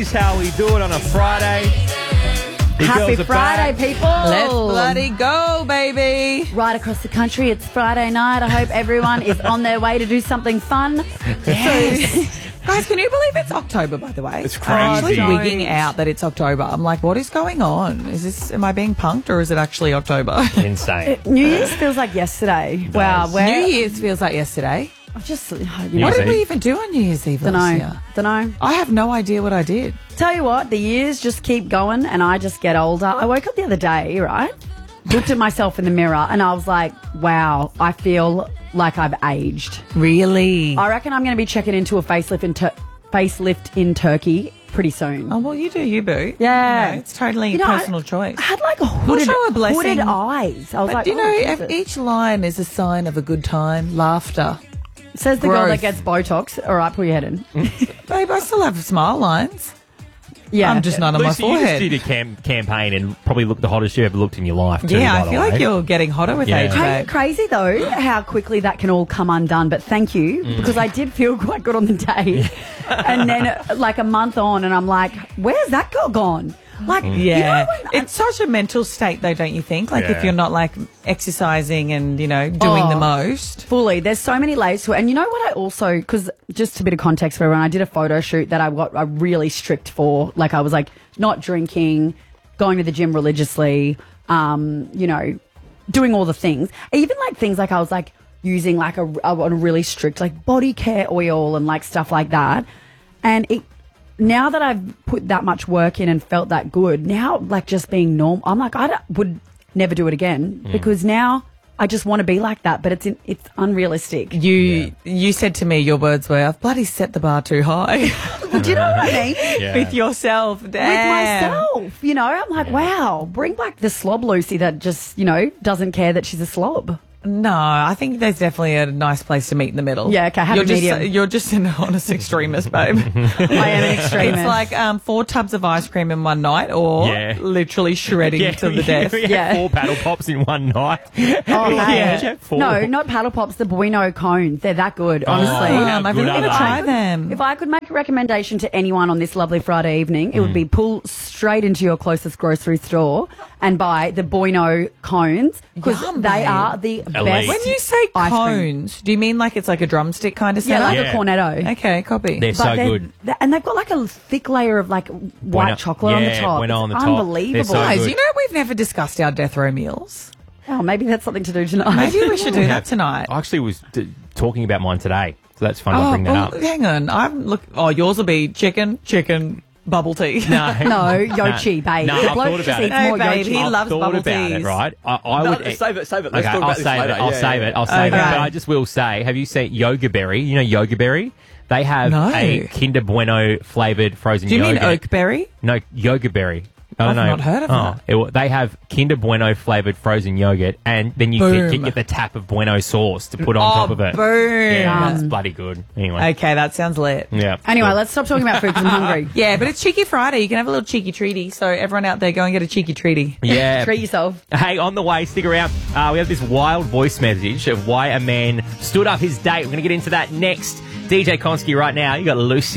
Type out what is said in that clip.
is how we do it on a Friday. The Happy girls are Friday, back. people. Let's bloody go, baby. Right across the country, it's Friday night. I hope everyone is on their way to do something fun. Yes. Guys, can you believe it's October, by the way? It's I'm crazy. actually wigging out that it's October. I'm like, what is going on? Am I being punked or is it actually October? Insane. New Year's feels like yesterday. Wow. New Year's feels like yesterday. I've just, What Year's did we Eve. even do on New Year's Eve last year? Don't know. I have no idea what I did. Tell you what, the years just keep going and I just get older. I woke up the other day, right? Looked at myself in the mirror and I was like, wow, I feel like I've aged. Really? I reckon I'm going to be checking into a facelift in Turkey pretty soon. Oh, well, you do you, boo. Yeah. You know, it's totally You know, personal choice. I had like a hooded, show a blessing. hooded eyes. I was But like, do you know, Jesus. each line is a sign of a good time, laughter. Says the girl growth. that gets Botox. All right, put your head in. Babe, I still have smile lines. Yeah. I'm just not on my Lucy, you just forehead. did a campaign and probably looked the hottest you ever looked in your life too, Yeah, by I the feel way. like you're getting hotter with Yeah. age, babe. Crazy though how quickly that can all come undone, but thank you because I did feel quite good on the day. And then like a month on and I'm like, where's that girl gone? Like, Yeah. you know when It's such a mental state, though, don't you think? Like, Yeah. if you're not, like, exercising and, you know, doing the Oh. most. fully, there's so many layers to it. And you know what I also, because just a bit of context for everyone, I did a photo shoot that I got really strict for. Like I was like not drinking, going to the gym religiously, you know, doing all the things. Even like things like I was like using like a really strict like body care oil and like stuff like that. And now that I've put that much work in and felt that good, now like just being normal, I'm like would never do it again because now I just want to be like that, but it's unrealistic. You said to me, your words were, I've bloody set the bar too high. Do you know what I mean? Yeah. With yourself, With damn. myself, you know, I'm like, wow, bring back the slob Lucy that just, you know, doesn't care that she's a slob. No, I think there's definitely a nice place to meet in the middle. Yeah, okay, happy medium. You're just an honest extremist, babe. I am an extremist. It's like 4 tubs of ice cream in one night or Yeah. literally shredding to the death. We had Yeah. 4 paddle pops in one night. Oh, hey. Yeah, 4. No, not paddle pops, the Bueno cones. They're that good, honestly. how I good really are want to they? try them. If I could make a recommendation to anyone on this lovely Friday evening, it would be pull straight into your closest grocery store and buy the Bueno cones because Yum, they babe. are the Elite. best. When you say ice cream. cones, do you mean like it's like a drumstick kind of Yeah, setup? like Yeah. a cornetto. Okay, copy. They're so good. And they've got like a thick layer of like white Bueno- chocolate on the yeah, top. Bueno It's on the top. unbelievable. They're so Guys, good. you know we've never discussed our death row meals. Oh, maybe that's something to do tonight. Maybe we should do that tonight. I actually was talking about mine today, so that's funny to bring that up. hang on. Yours will be chicken, bubble tea. No, No, Yochi, babe. No, the I've bloke thought just about eats it. more No, babe, Yochi. he I've loves thought bubble about it, teas. right? I No, would save it. Let's Okay, talk about I'll this save later. it. I'll Yeah, save yeah. it. I'll save it. Okay. But I just will say, have you seen Yoga Berry? You know Yoga Berry? They have No. a Kinder Bueno flavored frozen Do you mean yogurt. oakberry? No, Yoga Berry. I don't I've know. not heard of that. They have Kinder Bueno flavored frozen yogurt, and then you Boom. get the tap of Bueno sauce to put on top of it. boom. Yeah, that's bloody good. Anyway, Okay, that sounds lit. yeah. Anyway, Good. let's stop talking about food because I'm hungry. Yeah, but it's Cheeky Friday. You can have a little cheeky treaty. So everyone out there, go and get a cheeky treaty. Yeah. Treat yourself. Hey, on the way, stick around. We have this wild voice message of why a man stood up his date. We're going to get into that next. DJ Konski right now. You got Lucy.